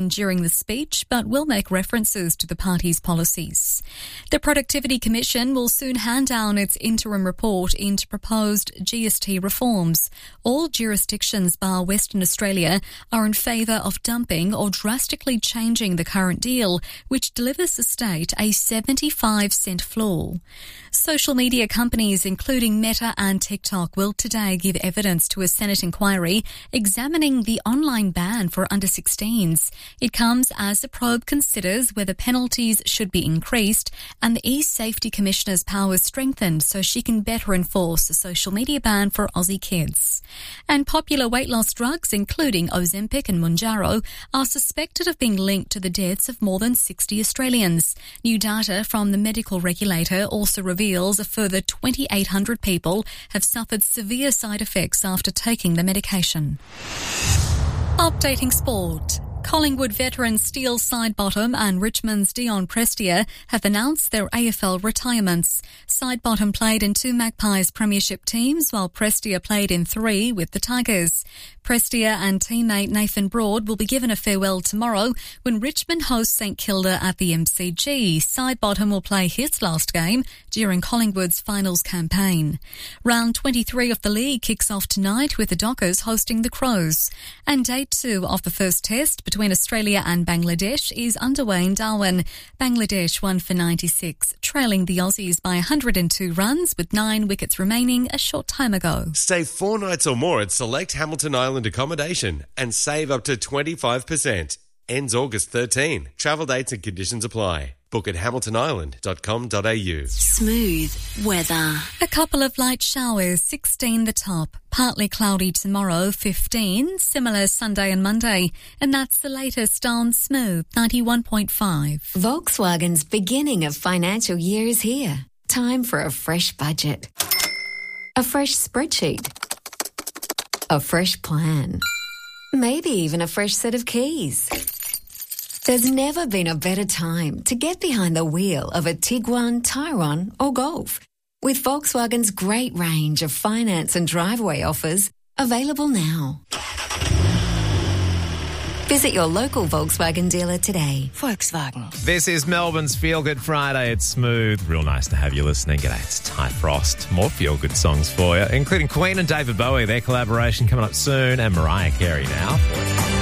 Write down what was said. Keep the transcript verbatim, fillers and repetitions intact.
during the speech, but will make references to the party's policies. The Productivity Commission will soon hand down its interim report into proposed G S T reforms. All jurisdictions bar Western Australia are in favour of dumping or drastically changing the current deal, which delivers the state a seventy-five cent floor. Social media companies, including Meta and TikTok, will today give evidence to a Senate inquiry examining the online ban for under sixteens. It comes as the probe considers whether penalties should be increased and the E-Safety Commissioner's powers strengthened so she can better enforce a social media ban for Aussie kids. And popular weight loss drugs, including Ozempic and Mounjaro, are suspected of being linked to the deaths of more than sixty Australians. New data from the medical regulator also reveals a further twenty-eight hundred people have suffered severe side effects after taking the medication. Updating sport. Collingwood veteran Steele Sidebottom and Richmond's Dion Prestia have announced their A F L retirements. Sidebottom played in two Magpies premiership teams, while Prestia played in three with the Tigers. Prestia and teammate Nathan Broad will be given a farewell tomorrow when Richmond hosts St Kilda at the M C G. Sidebottom will play his last game during Collingwood's finals campaign. Round twenty-three of the league kicks off tonight with the Dockers hosting the Crows. And day two of the first test between Australia and Bangladesh is underway in Darwin. Bangladesh won for ninety-six, trailing the Aussies by one hundred two runs with nine wickets remaining a short time ago. Stay four nights or more at select Hamilton Island accommodation and save up to twenty-five percent. Ends August thirteenth. Travel dates and conditions apply. Book at hamilton island dot com dot a u. Smooth weather. A couple of light showers, sixteen the top. Partly cloudy tomorrow, fifteen. Similar Sunday and Monday. And that's the latest on Smooth ninety-one point five. Volkswagen's beginning of financial year is here. Time for a fresh budget. A fresh spreadsheet. A fresh plan. Maybe even a fresh set of keys. There's never been a better time to get behind the wheel of a Tiguan, Tyrone or Golf. With Volkswagen's great range of finance and driveway offers available now. Visit your local Volkswagen dealer today. Volkswagen. This is Melbourne's Feel Good Friday. It's Smooth. Real nice to have you listening. G'day, it's Ty Frost. More Feel Good songs for you, including Queen and David Bowie. Their collaboration coming up soon, and Mariah Carey now.